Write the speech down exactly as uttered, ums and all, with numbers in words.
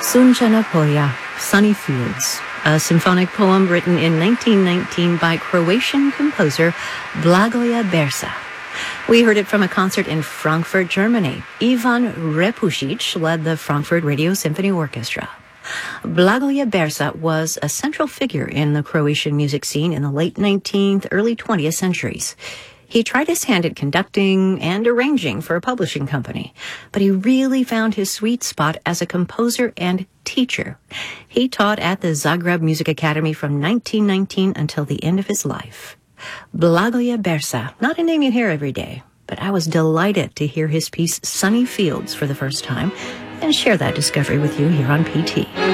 Sunčana polja, Sunny Fields, a symphonic poem written in nineteen nineteen by Croatian composer Blagoje Bersa. We heard it from a concert in Frankfurt, Germany. Ivan Repušić led the Frankfurt Radio Symphony Orchestra. Blagoje Bersa was a central figure in the Croatian music scene in the late nineteenth, early twentieth centuries. He tried his hand at conducting and arranging for a publishing company, but he really found his sweet spot as a composer and teacher. He taught at the Zagreb Music Academy from nineteen nineteen until the end of his life. Blagoje Bersa, not a name you hear every day, but I was delighted to hear his piece Sunny Fields for the first time and share that discovery with you here on P T.